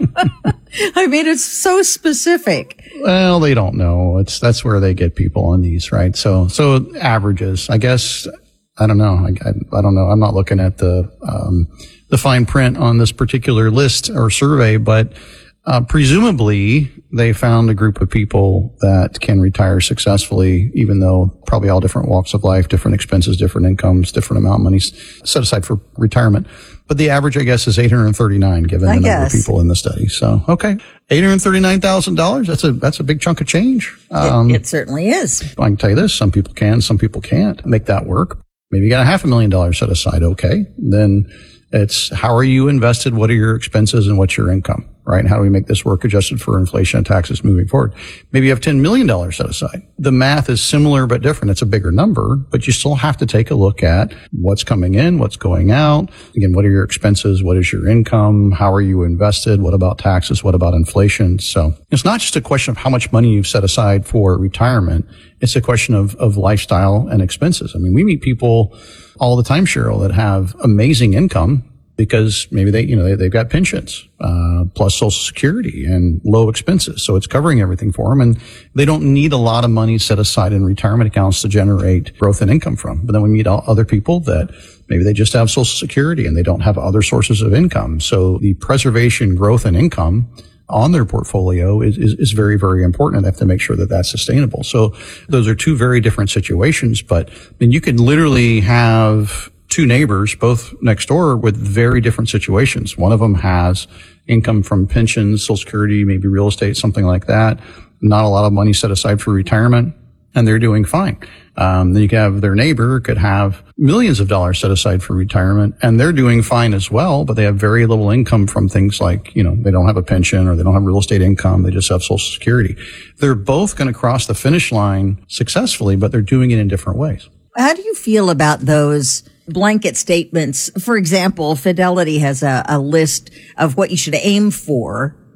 don't. I mean, it's so specific. Well, they don't know. It's, that's where they get people on these, right? So, so averages, I guess. I don't know. I, I, I don't know. I'm not looking at the, um, the fine print on this particular list or survey, but, uh, presumably they found a group of people that can retire successfully, even though probably all different walks of life, different expenses, different incomes, different amount of money set aside for retirement. But the average, I guess, is eight hundred thirty-nine given I the guess. number of people in the study. So, okay. eight hundred thirty-nine thousand dollars. That's a, that's a big chunk of change. Um, it, it certainly is. I can tell you this. Some people can, some people can't make that work. Maybe you got a half a million dollars set aside. Okay. Then it's how are you invested? What are your expenses and what's your income, right? And how do we make this work adjusted for inflation and taxes moving forward? Maybe you have ten million dollars set aside. The math is similar but different. It's a bigger number, but you still have to take a look at what's coming in, what's going out. Again, what are your expenses? What is your income? How are you invested? What about taxes? What about inflation? So it's not just a question of how much money you've set aside for retirement. It's a question of, of lifestyle and expenses. I mean, we meet people all the time, Cheryl, that have amazing income because maybe they, you know, they, they've got pensions, uh, plus Social Security and low expenses. So it's covering everything for them. And they don't need a lot of money set aside in retirement accounts to generate growth and income from. But then we meet other people that maybe they just have Social Security and they don't have other sources of income. So the preservation, growth, and income on their portfolio is, is, is very, very important, and they have to make sure that that's sustainable. So those are two very different situations, but I mean, you could literally have two neighbors, both next door, with very different situations. One of them has income from pensions, Social Security, maybe real estate, something like that. Not a lot of money set aside for retirement, and they're doing fine. Um, then you could have their neighbor could have millions of dollars set aside for retirement, and they're doing fine as well, but they have very little income from things like, you know, they don't have a pension or they don't have real estate income. They just have Social Security. They're both going to cross the finish line successfully, but they're doing it in different ways. How do you feel about those blanket statements? For example, Fidelity has a, a list of what you should aim for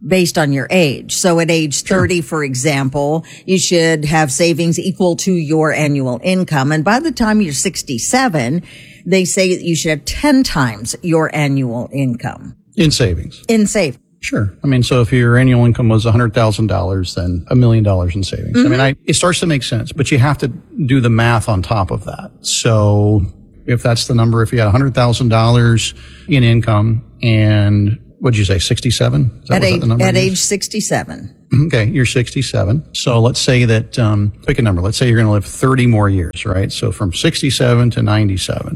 based on your age. So at age thirty, sure. for example, you should have savings equal to your annual income. And by the time you're sixty-seven, they say that you should have ten times your annual income. In savings. In savings. Sure. I mean, so if your annual income was one hundred thousand dollars, then a million dollars in savings. Mm-hmm. I mean, I, it starts to make sense, but you have to do the math on top of that. So if that's the number, if you had one hundred thousand dollars in income and what'd you say, sixty-seven? At, age, at age sixty-seven. Okay, you're sixty-seven. So let's say that, um, pick a number. Let's say you're going to live thirty more years, right? So from sixty-seven to ninety-seven.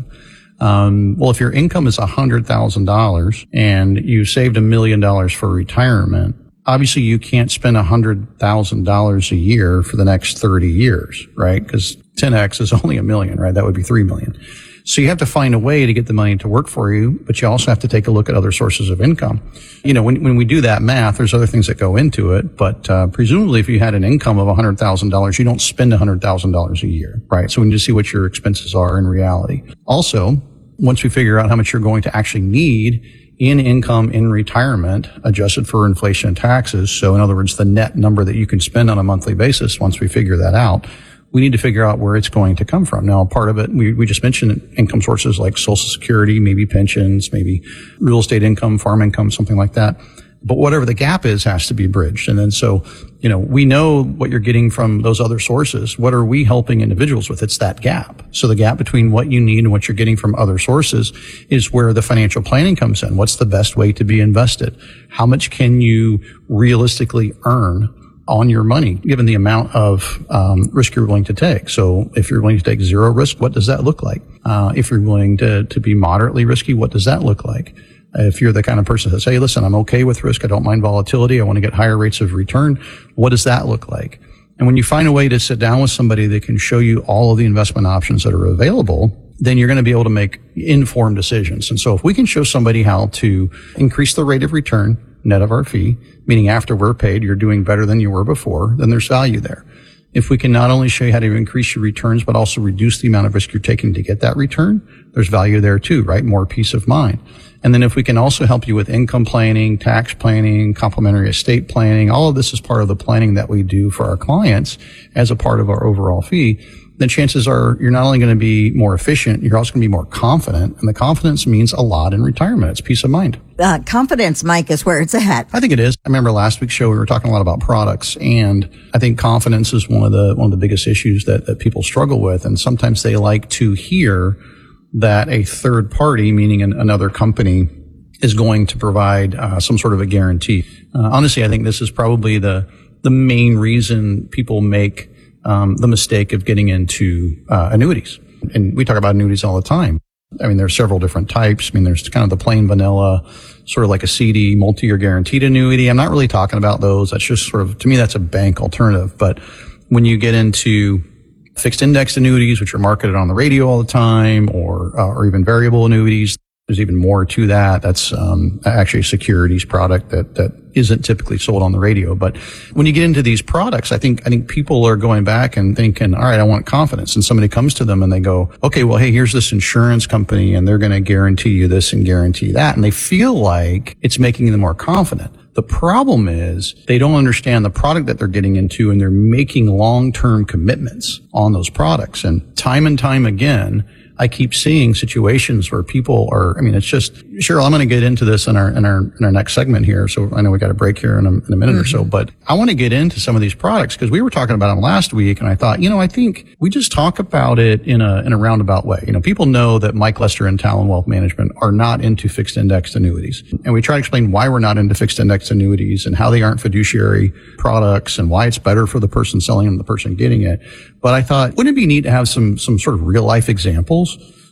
Um, well, if your income is one hundred thousand dollars and you saved a million dollars for retirement, obviously you can't spend one hundred thousand dollars a year for the next thirty years, right? Because ten X is only a million, right? That would be three million. So you have to find a way to get the money to work for you, but you also have to take a look at other sources of income. You know, when, when we do that math, there's other things that go into it, but, uh, presumably if you had an income of one hundred thousand dollars, you don't spend one hundred thousand dollars a year, right? So we need to see what your expenses are in reality. Also, once we figure out how much you're going to actually need in income in retirement, adjusted for inflation and taxes. So in other words, the net number that you can spend on a monthly basis, once we figure that out, we need to figure out where it's going to come from. Now, part of it, we, we just mentioned income sources like Social Security, maybe pensions, maybe real estate income, farm income, something like that. But whatever the gap is has to be bridged. And then so, you know, we know what you're getting from those other sources. What are we helping individuals with? It's that gap. So the gap between what you need and what you're getting from other sources is where the financial planning comes in. What's the best way to be invested? How much can you realistically earn on your money, given the amount of um, risk you're willing to take? So if you're willing to take zero risk, what does that look like? Uh, if you're willing to, to be moderately risky, what does that look like? If you're the kind of person that says, hey, listen, I'm okay with risk. I don't mind volatility. I want to get higher rates of return. What does that look like? And when you find a way to sit down with somebody that can show you all of the investment options that are available, then you're going to be able to make informed decisions. And so if we can show somebody how to increase the rate of return net of our fee, meaning after we're paid, you're doing better than you were before, then there's value there. If we can not only show you how to increase your returns, but also reduce the amount of risk you're taking to get that return, there's value there too, right? More peace of mind. And then if we can also help you with income planning, tax planning, complementary estate planning, all of this is part of the planning that we do for our clients as a part of our overall fee, then chances are you're not only going to be more efficient, you're also going to be more confident. And the confidence means a lot in retirement. It's peace of mind. Uh, confidence, Mike, is where it's at. I think it is. I remember last week's show, we were talking a lot about products, and I think confidence is one of the, one of the biggest issues that, that people struggle with. And sometimes they like to hear that a third party, meaning an, another company, is going to provide uh, some sort of a guarantee. Uh, honestly, I think this is probably the, the main reason people make Um, the mistake of getting into uh, annuities. And we talk about annuities all the time. I mean, there's several different types. I mean, there's kind of the plain vanilla, sort of like a C D, multi-year guaranteed annuity. I'm not really talking about those. That's just sort of, to me, that's a bank alternative. But when you get into fixed index annuities, which are marketed on the radio all the time, or uh, or even variable annuities, there's even more to that. That's um, actually a securities product that that isn't typically sold on the radio. But when you get into these products, I think I think people are going back and thinking, all right, I want confidence. And somebody comes to them and they go, okay, well, hey, here's this insurance company and they're going to guarantee you this and guarantee that. And they feel like it's making them more confident. The problem is they don't understand the product that they're getting into, and they're making long-term commitments on those products. And time and time again, I keep seeing situations where people are, I mean, it's just, Cheryl, I'm going to get into this in our, in our, in our next segment here. So I know we got a break here in a, in a minute mm-hmm. or so, but I want to get into some of these products because we were talking about them last week. And I thought, you know, I think we just talk about it in a, in a roundabout way. You know, people know that Mike Lester and Talon Wealth Management are not into fixed indexed annuities. And we try to explain why we're not into fixed indexed annuities and how they aren't fiduciary products and why it's better for the person selling them, the person getting it. But I thought, wouldn't it be neat to have some, some sort of real life examples?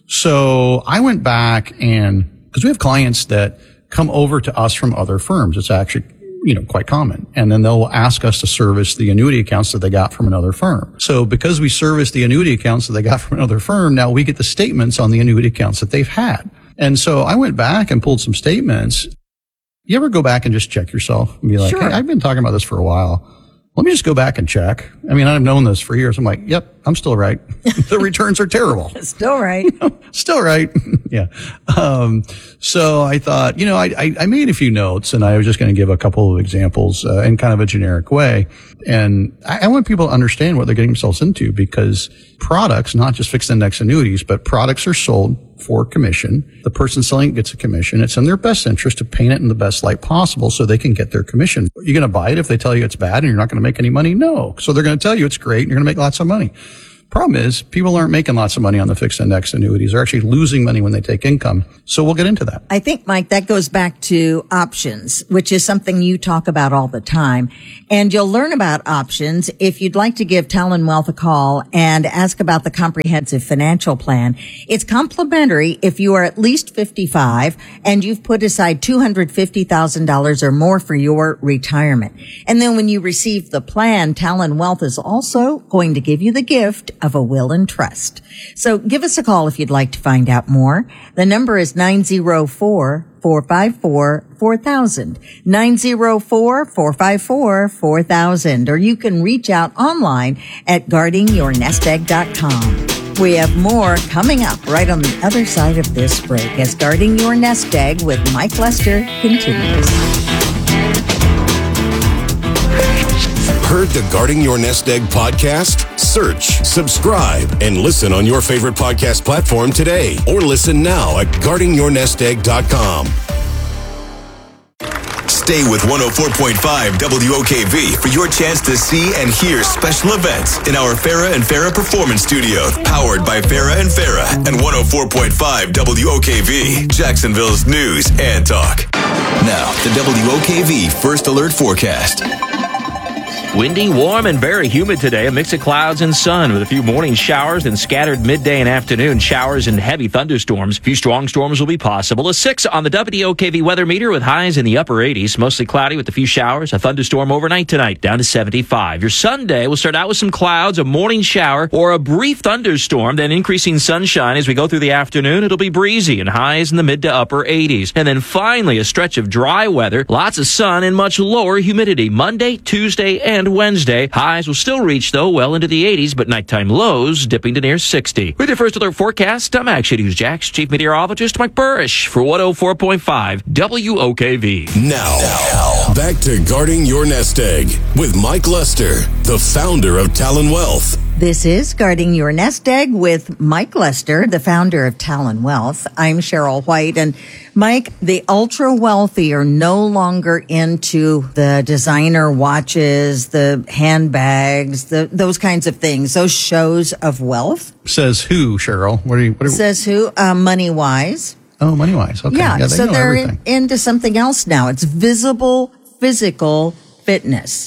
So I went back and, because we have clients that come over to us from other firms. It's actually, you know, quite common. And then they'll ask us to service the annuity accounts that they got from another firm. So because we service the annuity accounts that they got from another firm, now we get the statements on the annuity accounts that they've had. And so I went back and pulled some statements. You ever go back and just check yourself and be like, sure. hey, I've been talking about this for a while. let me just go back and check. I mean, I've known this for years. I'm like, yep, I'm still right. The returns are terrible. Still right. Still right. Yeah. Um, so I thought, you know, I, I, I made a few notes, and I was just going to give a couple of examples uh, in kind of a generic way. And I, I want people to understand what they're getting themselves into, because products, not just fixed index annuities, but products are sold for commission. The person selling it gets a commission. It's in their best interest to paint it in the best light possible so they can get their commission. You're going to buy it if they tell you it's bad and you're not going to make any money? No. So they're going to tell you it's great and you're going to make lots of money. Problem is, people aren't making lots of money on the fixed index annuities. They're actually losing money when they take income. So we'll get into that. I think, Mike, that goes back to options, which is something you talk about all the time. And you'll learn about options if you'd like to give Talon Wealth a call and ask about the comprehensive financial plan. It's complimentary if you are at least fifty-five and you've put aside two hundred fifty thousand dollars or more for your retirement. And then when you receive the plan, Talon Wealth is also going to give you the gift of a will and trust. So give us a call if you'd like to find out more. The number is nine oh four, four five four, four thousand. nine oh four, four five four, four thousand. Or you can reach out online at guarding your nest egg dot com. We have more coming up right on the other side of this break as Guarding Your Nest Egg with Mike Lester continues. Heard the Guarding Your Nest Egg podcast? Search, subscribe, and listen on your favorite podcast platform today. Or listen now at guarding your nest egg dot com. Stay with one oh four point five W O K V for your chance to see and hear special events in our Farah and Farah Performance Studio, powered by Farah and Farah and one oh four point five W O K V, Jacksonville's news and talk. Now, the W O K V First Alert Forecast. Windy, warm, and very humid today. A mix of clouds and sun with a few morning showers and scattered midday and afternoon showers and heavy thunderstorms. A few strong storms will be possible. A six on the W O K V weather meter with highs in the upper eighties. Mostly cloudy with a few showers. A thunderstorm overnight tonight down to seventy-five. Your Sunday will start out with some clouds, a morning shower, or a brief thunderstorm, then increasing sunshine as we go through the afternoon. It'll be breezy and highs in the mid to upper eighties. And then finally a stretch of dry weather, lots of sun, and much lower humidity. Monday, Tuesday, and Wednesday. Highs will still reach, though, well into the eighties, but nighttime lows dipping to near sixty. With your First Alert forecast, I'm Action News Jax Chief Meteorologist Mike Burrish for one oh four point five W O K V. Now, now, back to Guarding Your Nest Egg with Mike Lester, the founder of Talon Wealth. This is Guarding Your Nest Egg with Mike Lester, the founder of Talon Wealth. I'm Cheryl White. And Mike, the ultra wealthy are no longer into the designer watches, the handbags, the those kinds of things, those shows of wealth. Says who, Cheryl? What are you? What are, Says who? Uh, Money Wise. Oh, Money Wise. Okay. Yeah, yeah they so know they're everything. into something else now. It's visible physical fitness.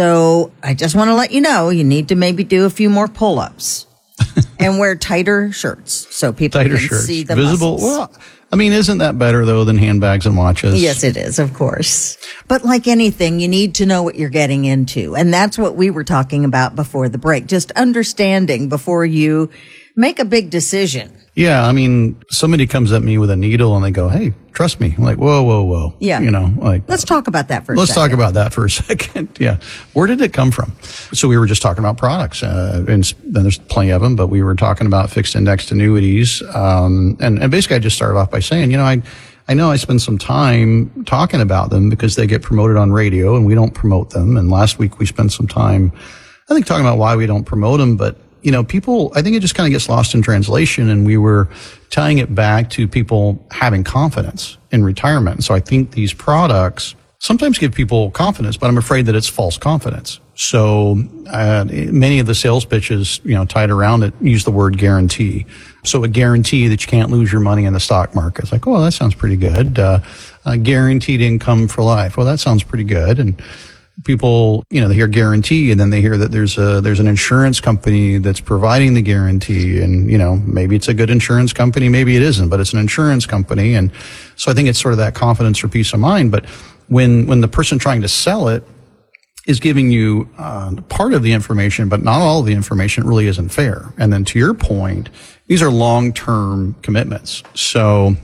So I just want to let you know, you need to maybe do a few more pull-ups and wear tighter shirts so people Tighter can shirts. see the Visible. muscles. Well, I mean, isn't that better, though, than handbags and watches? Yes, it is, of course. But like anything, you need to know what you're getting into. And that's what we were talking about before the break. Just understanding before you make a big decision. Yeah, I mean, somebody comes at me with a needle and they go, hey, trust me. I'm like, whoa, whoa, whoa. Yeah. You know, like. Let's talk about that for a Let's second. talk about that for a second. Yeah. Where did it come from? So we were just talking about products, uh, and then there's plenty of them, but we were talking about fixed indexed annuities. Um, and, and basically I just started off by saying, you know, I, I know I spend some time talking about them because they get promoted on radio and we don't promote them. And last week we spent some time, I think, talking about why we don't promote them, but you know, people, I think it just kind of gets lost in translation, and we were tying it back to people having confidence in retirement. So I think these products sometimes give people confidence, but I'm afraid that it's false confidence. So uh, many of the sales pitches, you know, tied around it use the word guarantee. So a guarantee that you can't lose your money in the stock market. It's like, oh, that sounds pretty good. Uh, uh, guaranteed income for life. Well, that sounds pretty good. And people, you know, they hear guarantee and then they hear that there's a, there's an insurance company that's providing the guarantee, and, you know, maybe it's a good insurance company, maybe it isn't, but it's an insurance company. And so I think it's sort of that confidence or peace of mind. But when, when the person trying to sell it is giving you, uh, part of the information, but not all of the information, it really isn't fair. And then to your point, these are long-term commitments. So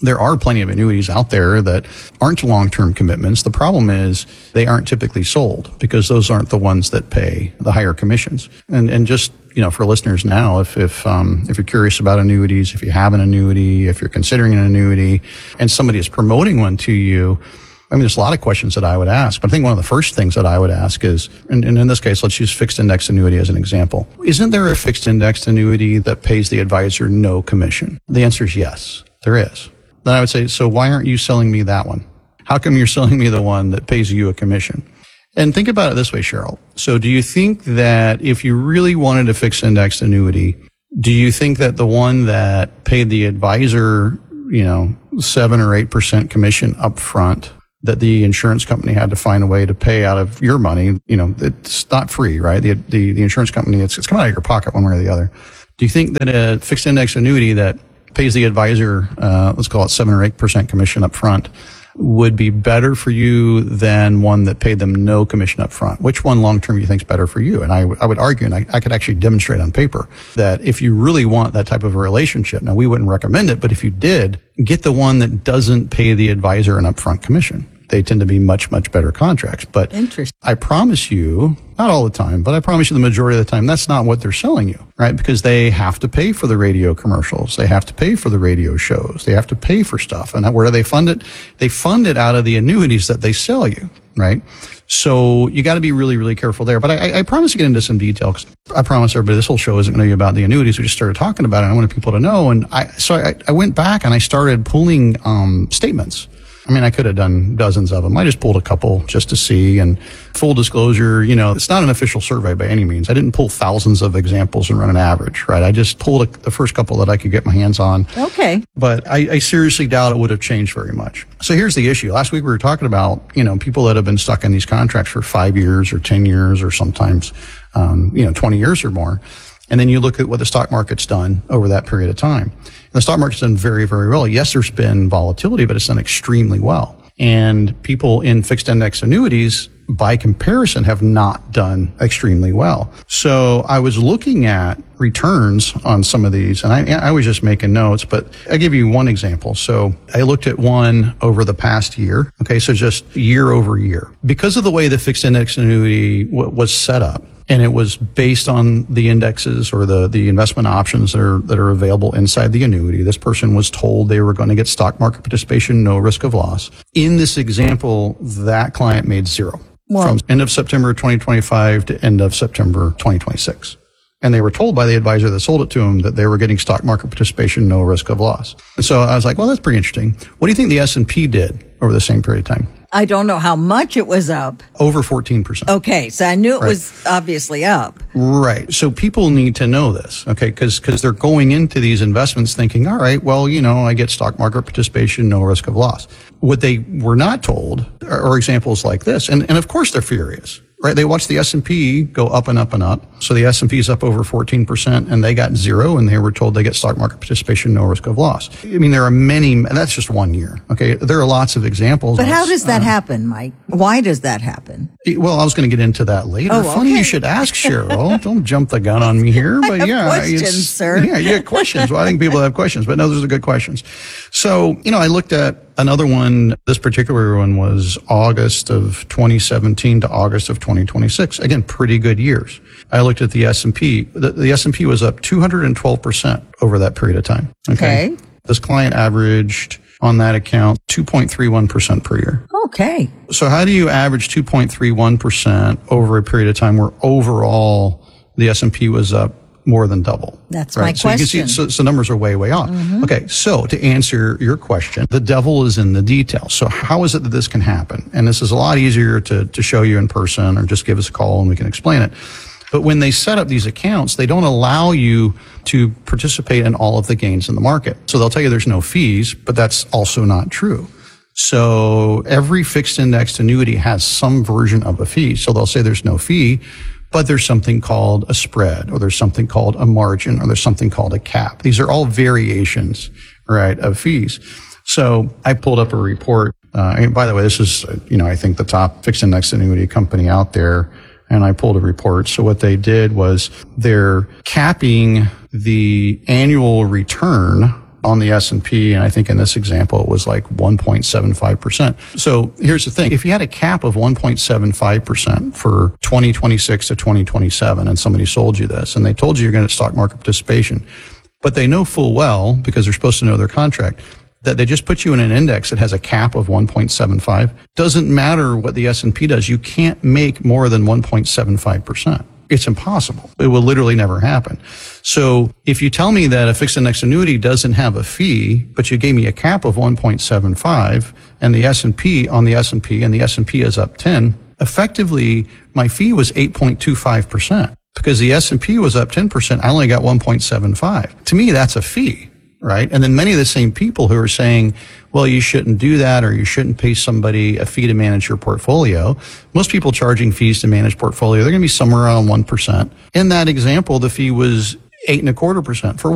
There are plenty of annuities out there that aren't long-term commitments. The problem is they aren't typically sold because those aren't the ones that pay the higher commissions. And and just, you know, for listeners now, if if um, if you're curious about annuities, if you have an annuity, if you're considering an annuity, and somebody is promoting one to you, I mean, there's a lot of questions that I would ask. But I think one of the first things that I would ask is, and, and in this case, let's use fixed index annuity as an example. Isn't there a fixed index annuity that pays the advisor no commission? The answer is yes, there is. Then I would say, so why aren't you selling me that one? How come you're selling me the one that pays you a commission? And think about it this way, Cheryl. So do you think that if you really wanted a fixed indexed annuity, do you think that the one that paid the advisor, you know, seven or eight percent commission up front, that the insurance company had to find a way to pay out of your money, you know, it's not free, right? The, the, the insurance company, it's, it's coming out of your pocket one way or the other. Do you think that a fixed index annuity that pays the advisor, uh, let's call it seven or eight percent commission up front, would be better for you than one that paid them no commission up front? Which one long term you think is better for you? And I, w- I would argue, and I, I could actually demonstrate on paper, that if you really want that type of a relationship, now we wouldn't recommend it, but if you did, get the one that doesn't pay the advisor an upfront commission. They tend to be much, much better contracts. But I promise you, not all the time, but I promise you the majority of the time, that's not what they're selling you, right? Because they have to pay for the radio commercials. They have to pay for the radio shows. They have to pay for stuff. And where do they fund it? They fund it out of the annuities that they sell you, right? So you got to be really, really careful there. But I, I promise to get into some detail, because I promise everybody this whole show isn't going to be about the annuities. We just started talking about it, and I wanted people to know. And I, so I, I went back and I started pulling um, statements. I mean, I could have done dozens of them. I just pulled a couple just to see. And full disclosure, you know, it's not an official survey by any means. I didn't pull thousands of examples and run an average, right? I just pulled a, the first couple that I could get my hands on. Okay. But I, I seriously doubt it would have changed very much. So here's the issue. Last week we were talking about, you know, people that have been stuck in these contracts for five years or ten years or sometimes, um, you know, twenty years or more. And then you look at what the stock market's done over that period of time. And the stock market's done very, very well. Yes, there's been volatility, but it's done extremely well. And people in fixed index annuities, by comparison, have not done extremely well. So I was looking at returns on some of these, and I, I was just making notes, but I'll give you one example. So I looked at one over the past year. Okay, so just year over year. Because of the way the fixed index annuity w- was set up, and it was based on the indexes or the, the investment options that are, that are available inside the annuity. This person was told they were going to get stock market participation, no risk of loss. In this example, that client made zero wow. from end of September twenty twenty-five to end of September twenty twenty-six. And they were told by the advisor that sold it to them that they were getting stock market participation, no risk of loss. And so I was like, well, that's pretty interesting. What do you think the S and P did over the same period of time? I don't know how much it was up. Over fourteen percent. Okay, so I knew it right. was obviously up. Right. So people need to know this, okay, because because they're going into these investments thinking, all right, well, you know, I get stock market participation, no risk of loss. What they were not told are, are examples like this. And, and of course they're furious. Right, they watched the S and P go up and up and up. So the S and P is up over fourteen percent, and they got zero, and they were told they get stock market participation, no risk of loss. I mean, there are many, and that's just one year. Okay, there are lots of examples. But how does that uh, happen, Mike? Why does that happen? Well, I was going to get into that later. Oh, Funny okay. you should ask, Cheryl. Don't jump the gun on me here. But I have yeah, questions, it's, sir. Yeah, you have questions. Well, I think people have questions, but no, those are good questions. So, you know, I looked at another one. This particular one was August of twenty seventeen to August of twenty twenty-six. Again, pretty good years. I looked at the S and P. The, the S and P was up two hundred twelve percent over that period of time. Okay. okay. This client averaged on that account two point three one percent per year. Okay. So how do you average two point three one percent over a period of time where overall the S and P was up more than double? That's right? my so question. You can see, so, so numbers are way, way off. Mm-hmm. Okay, so to answer your question, the devil is in the details. So how is it that this can happen? And this is a lot easier to, to show you in person, or just give us a call and we can explain it. But when they set up these accounts, they don't allow you to participate in all of the gains in the market. So they'll tell you there's no fees, but that's also not true. So every fixed indexed annuity has some version of a fee. So they'll say there's no fee, but there's something called a spread, or there's something called a margin, or there's something called a cap. These are all variations, right, of fees. So I pulled up a report. Uh, and by the way, this is, you know, I think the top fixed index annuity company out there. And I pulled a report. So what they did was they're capping the annual return on the S and P, and I think in this example it was like one point seven five percent. So here's the thing. If you had a cap of one point seven five percent for twenty twenty-six to twenty twenty-seven and somebody sold you this and they told you you're going to stock market participation, but they know full well, because they're supposed to know their contract, that they just put you in an index that has a cap of one point seven five, doesn't matter what the S and P does. You can't make more than one point seven five percent. It's impossible. It will literally never happen. So if you tell me that a fixed index annuity doesn't have a fee, but you gave me a cap of one point seven five and the S and P on the S and P and the S and P is up ten, effectively my fee was eight point two five percent. Because the S and P was up ten percent, I only got one point seven five. To me, that's a fee. Right? And then many of the same people who are saying, well, you shouldn't do that, or you shouldn't pay somebody a fee to manage your portfolio. Most people charging fees to manage portfolio, they're going to be somewhere around one percent. In that example, the fee was eight and a quarter percent. For